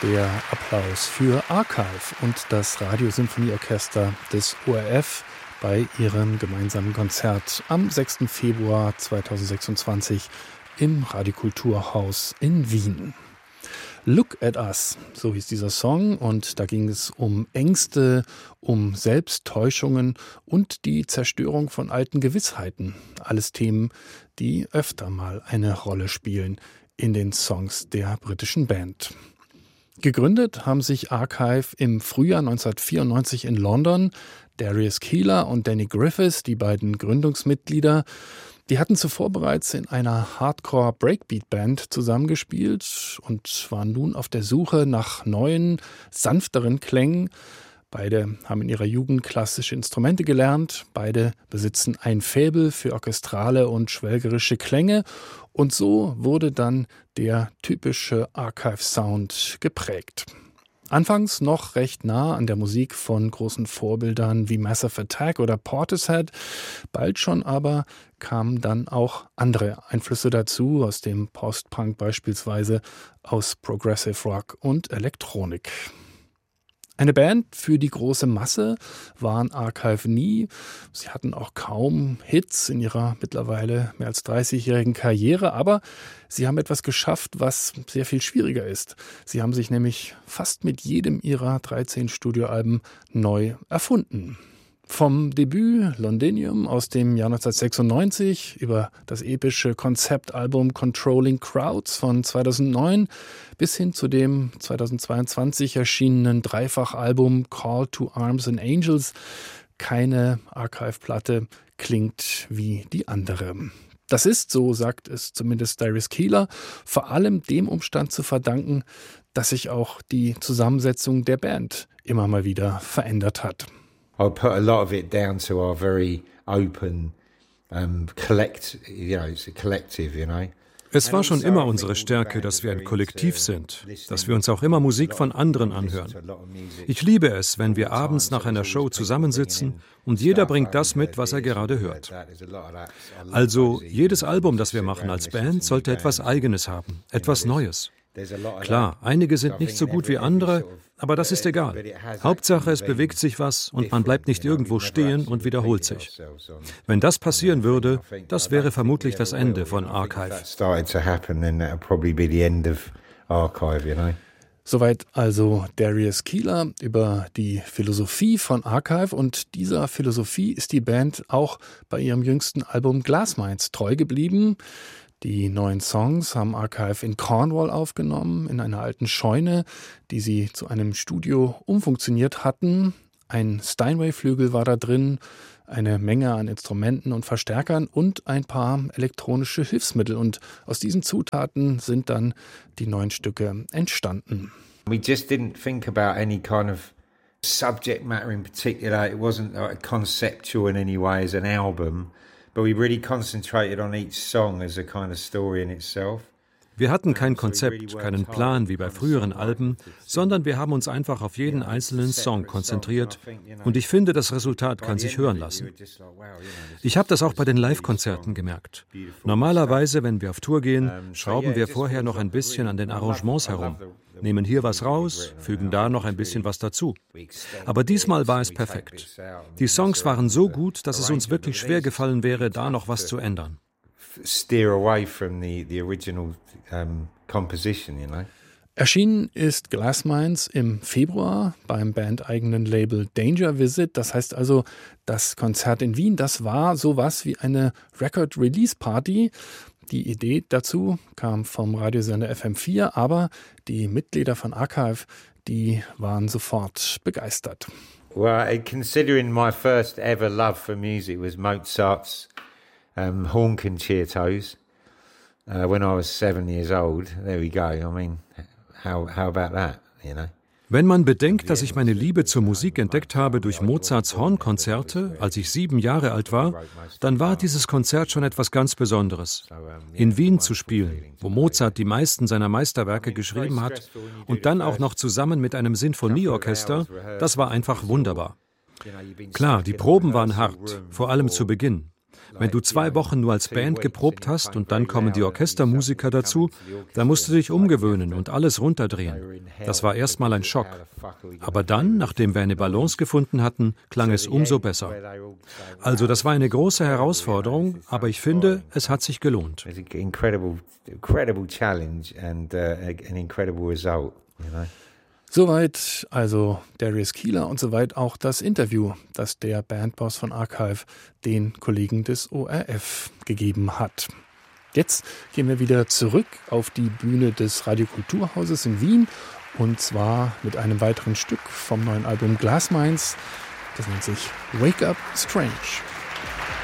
Der Applaus für Archive und das Radiosymphonieorchester des ORF bei ihrem gemeinsamen Konzert am 6. Februar 2026 im Radiokulturhaus in Wien. Look at Us, so hieß dieser Song, und da ging es um Ängste, um Selbsttäuschungen und die Zerstörung von alten Gewissheiten. Alles Themen, die öfter mal eine Rolle spielen in den Songs der britischen Band. Gegründet haben sich Archive im Frühjahr 1994 in London. Darius Keeler und Danny Griffiths, die beiden Gründungsmitglieder, die hatten zuvor bereits in einer Hardcore-Breakbeat-Band zusammengespielt und waren nun auf der Suche nach neuen, sanfteren Klängen. Beide haben in ihrer Jugend klassische Instrumente gelernt. Beide besitzen ein Faible für orchestrale und schwelgerische Klänge. Und so wurde dann der typische Archive-Sound geprägt. Anfangs noch recht nah an der Musik von großen Vorbildern wie Massive Attack oder Portishead. Bald schon aber kamen dann auch andere Einflüsse dazu, aus dem Post-Punk beispielsweise, aus Progressive Rock und Elektronik. Eine Band für die große Masse waren Archive nie. Sie hatten auch kaum Hits in ihrer mittlerweile mehr als 30-jährigen Karriere, aber sie haben etwas geschafft, was sehr viel schwieriger ist. Sie haben sich nämlich fast mit jedem ihrer 13 Studioalben neu erfunden. Vom Debüt Londinium aus dem Jahr 1996 über das epische Konzeptalbum Controlling Crowds von 2009 bis hin zu dem 2022 erschienenen Dreifachalbum Call to Arms and Angels. Keine Archive-Platte klingt wie die andere. Das ist, so sagt es zumindest Darius Keeler, vor allem dem Umstand zu verdanken, dass sich auch die Zusammensetzung der Band immer mal wieder verändert hat. I put a lot of it down to our very open it's a collective, Es war schon immer unsere Stärke, dass wir ein Kollektiv sind, dass wir uns auch immer Musik von anderen anhören. Ich liebe es, wenn wir abends nach einer Show zusammensitzen und jeder bringt das mit, was er gerade hört. Also jedes Album, das wir machen als Band, sollte etwas Eigenes haben, etwas Neues. Klar, einige sind nicht so gut wie andere, aber das ist egal. Hauptsache, es bewegt sich was und man bleibt nicht irgendwo stehen und wiederholt sich. Wenn das passieren würde, das wäre vermutlich das Ende von Archive. Soweit also Darius Keeler über die Philosophie von Archive, und dieser Philosophie ist die Band auch bei ihrem jüngsten Album Glassminds treu geblieben. Die neuen Songs haben Archive in Cornwall aufgenommen, in einer alten Scheune, die sie zu einem Studio umfunktioniert hatten. Ein Steinway-Flügel war da drin, eine Menge an Instrumenten und Verstärkern und ein paar elektronische Hilfsmittel. Und aus diesen Zutaten sind dann die neuen Stücke entstanden. We just didn't think about any kind of subject matter in particular. It wasn't like conceptual in any way as an album. But we really concentrated on each song as a kind of story in itself. Wir hatten kein Konzept, keinen Plan wie bei früheren Alben, sondern wir haben uns einfach auf jeden einzelnen Song konzentriert und ich finde, das Resultat kann sich hören lassen. Ich habe das auch bei den Live-Konzerten gemerkt. Normalerweise, wenn wir auf Tour gehen, schrauben wir vorher noch ein bisschen an den Arrangements herum, nehmen hier was raus, fügen da noch ein bisschen was dazu. Aber diesmal war es perfekt. Die Songs waren so gut, dass es uns wirklich schwer gefallen wäre, da noch was zu ändern. Steer away from the original composition, Erschienen ist Glassminds im Februar beim bandeigenen Label Danger Visit. Das heißt also, das Konzert in Wien, das war sowas wie eine Record-Release-Party. Die Idee dazu kam vom Radiosender FM4, aber die Mitglieder von Archive, die waren sofort begeistert. Well, considering my first ever love for music was Mozart's Horn Concertos when I was 7 years old. There we go. I mean, how about that, Wenn man bedenkt, dass ich meine Liebe zur Musik entdeckt habe durch Mozarts Hornkonzerte, als ich 7 Jahre alt war, dann war dieses Konzert schon etwas ganz Besonderes. In Wien zu spielen, wo Mozart die meisten seiner Meisterwerke geschrieben hat und dann auch noch zusammen mit einem Sinfonieorchester, das war einfach wunderbar. Klar, die Proben waren hart, vor allem zu Beginn. Wenn du 2 Wochen nur als Band geprobt hast und dann kommen die Orchestermusiker dazu, dann musst du dich umgewöhnen und alles runterdrehen. Das war erstmal ein Schock. Aber dann, nachdem wir eine Balance gefunden hatten, klang es umso besser. Also das war eine große Herausforderung, aber ich finde, es hat sich gelohnt. Incredible challenge and an incredible result, you know. Soweit also Darius Keeler und soweit auch das Interview, das der Bandboss von Archive den Kollegen des ORF gegeben hat. Jetzt gehen wir wieder zurück auf die Bühne des Radiokulturhauses in Wien und zwar mit einem weiteren Stück vom neuen Album Glass Minds. Das nennt sich Wake Up Strange.